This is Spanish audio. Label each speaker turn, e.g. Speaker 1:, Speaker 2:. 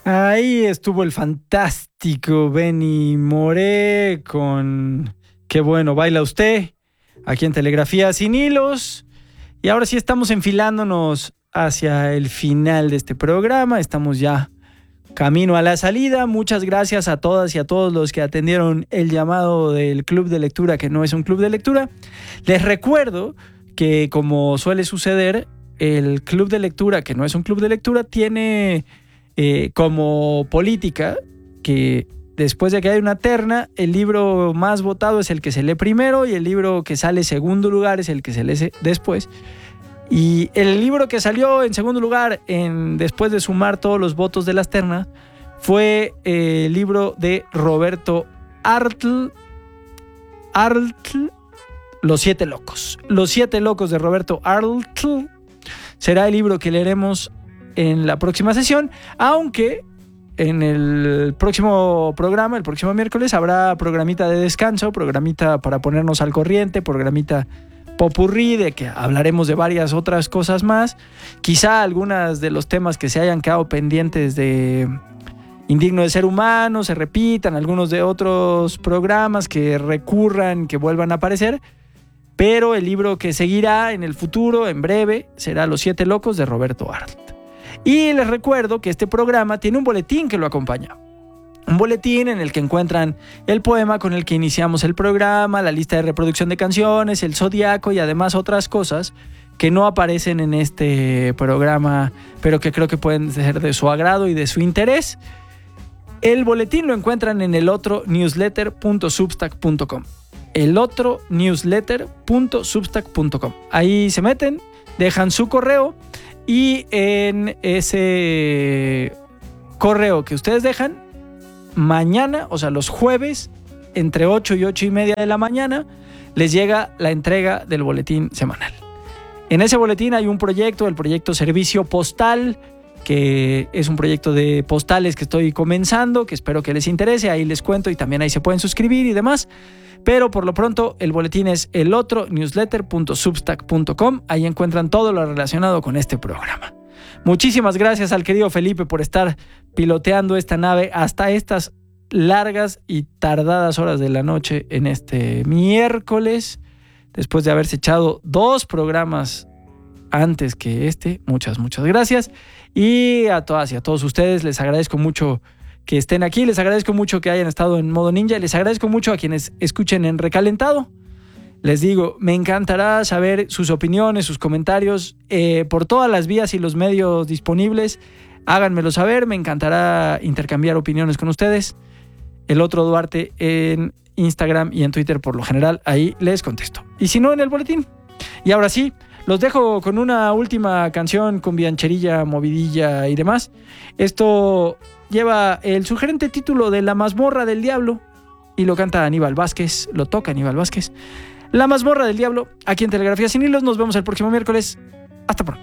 Speaker 1: Ahí estuvo el fantástico Benny Moré con Qué bueno baila usted, aquí en Telegrafía Sin Hilos. Y ahora sí estamos enfilándonos hacia el final de este programa. Estamos ya camino a la salida. Muchas gracias a todas y a todos los que atendieron el llamado del club de lectura, que no es un club de lectura. Les recuerdo que, como suele suceder, el club de lectura, que no es un club de lectura, tiene como política que después de que hay una terna, el libro más votado es el que se lee primero y el libro que sale segundo lugar es el que se lee después. Y el libro que salió en segundo lugar después de sumar todos los votos de las ternas fue el libro de Roberto Arlt, Los Siete Locos. Los Siete Locos de Roberto Arlt será el libro que leeremos en la próxima sesión, aunque en el próximo programa, el próximo miércoles, habrá programita de descanso, programita para ponernos al corriente, programita popurrí, de que hablaremos de varias otras cosas más. Quizá algunas de los temas que se hayan quedado pendientes de Indigno de Ser Humano se repitan, algunos de otros programas que recurran, que vuelvan a aparecer, pero el libro que seguirá en el futuro, en breve, será Los Siete Locos de Roberto Arlt. Y les recuerdo que este programa tiene un boletín que lo acompaña. Un boletín en el que encuentran el poema con el que iniciamos el programa, la lista de reproducción de canciones, el zodiaco y además otras cosas que no aparecen en este programa, pero que creo que pueden ser de su agrado y de su interés. El boletín lo encuentran en elotronewsletter.substack.com. elotronewsletter.substack.com. Ahí se meten, dejan su correo y en ese correo que ustedes dejan, mañana, o sea, los jueves, entre 8 y 8 y media de la mañana, les llega la entrega del boletín semanal. En ese boletín hay un proyecto, el proyecto Servicio Postal, que es un proyecto de postales que estoy comenzando, que espero que les interese. Ahí les cuento y también ahí se pueden suscribir y demás. Pero por lo pronto el boletín es elotronewsletter.substack.com. Ahí encuentran todo lo relacionado con este programa. Muchísimas gracias al querido Felipe por estar piloteando esta nave hasta estas largas y tardadas horas de la noche en este miércoles, después de haberse echado 2 programas antes que este. Muchas gracias. Y a todas y a todos ustedes les agradezco mucho que estén aquí, les agradezco mucho que hayan estado en modo ninja, les agradezco mucho a quienes escuchen en recalentado. Les digo, me encantará saber sus opiniones, sus comentarios por todas las vías y los medios disponibles. Háganmelo saber, me encantará intercambiar opiniones con ustedes. El otro Duarte en Instagram y en Twitter, por lo general, ahí les contesto. Y si no, en el boletín. Y ahora sí, los dejo con una última canción con biancherilla, movidilla y demás. Esto lleva el sugerente título de La Mazmorra del Diablo y lo canta Aníbal Vázquez, lo toca Aníbal Vázquez. La Mazmorra del Diablo, aquí en Telegrafía Sin Hilos. Nos vemos el próximo miércoles. Hasta pronto.